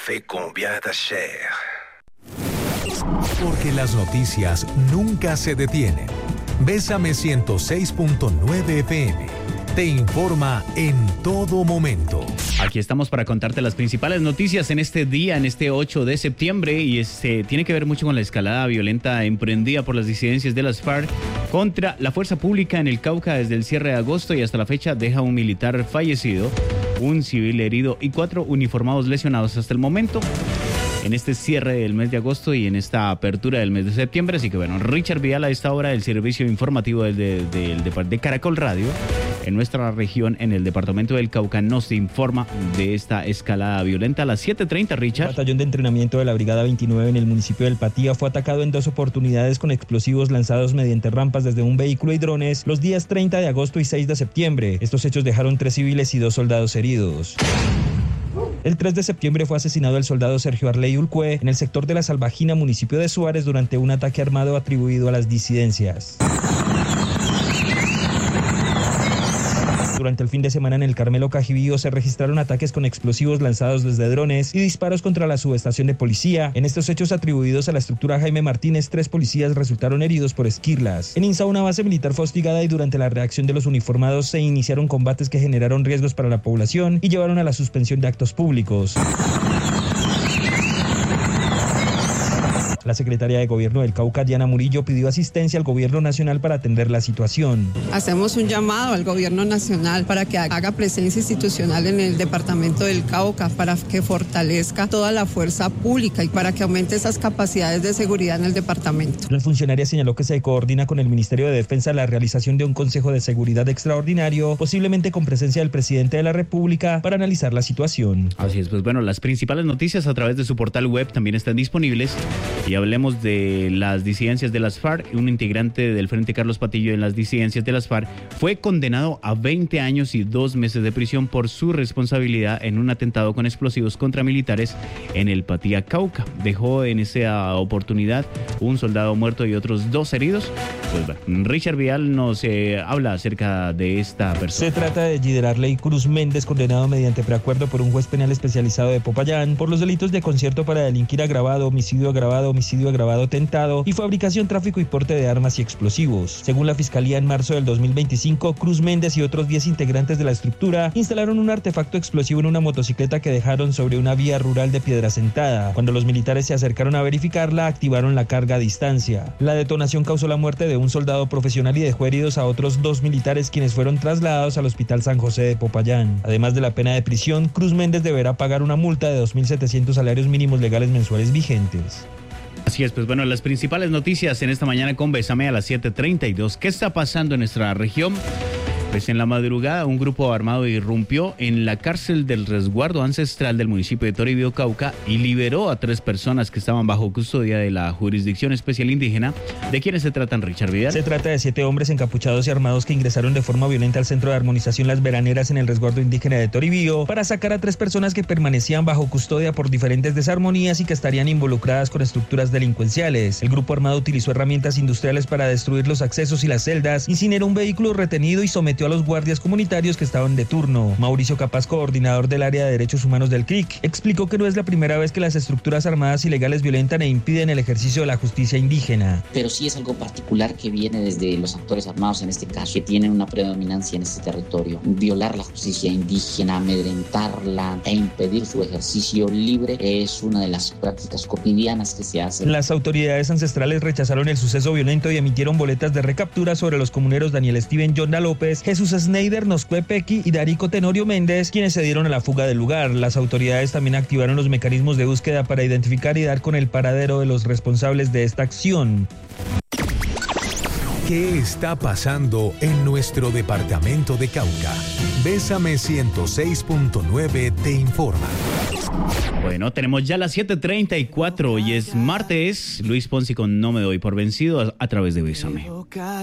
fait combien ta chair? Porque las noticias nunca se detienen. Bésame 106.9 FM. Te informa en todo momento. Aquí estamos para contarte las principales noticias en este día, en este 8 de septiembre, y tiene que ver mucho con la escalada violenta emprendida por las disidencias de las FARC contra la fuerza pública en el Cauca desde el cierre de agosto, y hasta la fecha deja un militar fallecido, un civil herido y 4 uniformados lesionados hasta el momento, en este cierre del mes de agosto y en esta apertura del mes de septiembre. Así que bueno, Richard Vidal a esta hora del servicio informativo de Caracol Radio en nuestra región, en el departamento del Cauca, nos informa de esta escalada violenta. A las 7:30, Richard. El batallón de entrenamiento de la Brigada 29 en el municipio del Patía fue atacado en 2 oportunidades con explosivos lanzados mediante rampas desde un vehículo y drones los días 30 de agosto y 6 de septiembre. Estos hechos dejaron 3 civiles y 2 soldados heridos. El 3 de septiembre fue asesinado el soldado Sergio Arley Ulcue en el sector de La Salvajina, municipio de Suárez, durante un ataque armado atribuido a las disidencias. Durante el fin de semana en el Carmelo Cajibío se registraron ataques con explosivos lanzados desde drones y disparos contra la subestación de policía. En estos hechos atribuidos a la estructura Jaime Martínez, 3 policías resultaron heridos por esquirlas. En Insa, una base militar fue hostigada y durante la reacción de los uniformados se iniciaron combates que generaron riesgos para la población y llevaron a la suspensión de actos públicos. La secretaria de Gobierno del Cauca, Diana Murillo, pidió asistencia al Gobierno Nacional para atender la situación. Hacemos un llamado al Gobierno Nacional para que haga presencia institucional en el departamento del Cauca, para que fortalezca toda la fuerza pública y para que aumente esas capacidades de seguridad en el departamento. La funcionaria señaló que se coordina con el Ministerio de Defensa la realización de un Consejo de Seguridad extraordinario, posiblemente con presencia del presidente de la República, para analizar la situación. Así es, pues bueno, las principales noticias a través de su portal web también están disponibles. Y hablemos de las disidencias de las FARC. Un integrante del Frente Carlos Patillo en las disidencias de las FARC fue condenado a 20 años y 2 meses de prisión por su responsabilidad en un atentado con explosivos contra militares en el Patía, Cauca. Dejó en esa oportunidad un soldado muerto y otros 2 heridos. Pues bueno, Richard Vidal nos habla acerca de esta persona. Se trata de Gider Arley Cruz Méndez, condenado mediante preacuerdo por un juez penal especializado de Popayán por los delitos de concierto para delinquir agravado, homicidio agravado tentado y fabricación, tráfico y porte de armas y explosivos. Según la Fiscalía, en marzo del 2025, Cruz Méndez y otros 10 integrantes de la estructura instalaron un artefacto explosivo en una motocicleta que dejaron sobre una vía rural de Piedracentada. Cuando los militares se acercaron a verificarla, activaron la carga a distancia. La detonación causó la muerte de un soldado profesional y dejó heridos a otros 2 militares, quienes fueron trasladados al Hospital San José de Popayán. Además de la pena de prisión, Cruz Méndez deberá pagar una multa de 2.700 salarios mínimos legales mensuales vigentes. Así es, pues bueno, las principales noticias en esta mañana con Bésame a las 7:32. ¿Qué está pasando en nuestra región? Pues en la madrugada un grupo armado irrumpió en la cárcel del resguardo ancestral del municipio de Toribio, Cauca, y liberó a 3 personas que estaban bajo custodia de la Jurisdicción Especial Indígena. ¿De quiénes se tratan, Richard Vidal? Se trata de 7 hombres encapuchados y armados que ingresaron de forma violenta al Centro de Armonización Las Veraneras en el resguardo indígena de Toribio para sacar a 3 personas que permanecían bajo custodia por diferentes desarmonías y que estarían involucradas con estructuras delincuenciales. El grupo armado utilizó herramientas industriales para destruir los accesos y las celdas, incineró un vehículo retenido y sometió a los guardias comunitarios que estaban de turno. Mauricio Capaz, coordinador del área de derechos humanos del CRIC, explicó que no es la primera vez que las estructuras armadas ilegales violentan e impiden el ejercicio de la justicia indígena. Pero sí es algo particular que viene desde los actores armados, en este caso, que tienen una predominancia en este territorio. Violar la justicia indígena, amedrentarla e impedir su ejercicio libre es una de las prácticas cotidianas que se hacen. Las autoridades ancestrales rechazaron el suceso violento y emitieron boletas de recaptura sobre los comuneros Daniel Steven Yonda López, Jesús Schneider, Noscue Pequi y Darico Tenorio Méndez, quienes se dieron a la fuga del lugar. Las autoridades también activaron los mecanismos de búsqueda para identificar y dar con el paradero de los responsables de esta acción. ¿Qué está pasando en nuestro departamento de Cauca? Bésame 106.9 te informa. Bueno, tenemos ya las 7:34 y es martes. Luis Ponzi con No me doy por vencido a través de Bésame.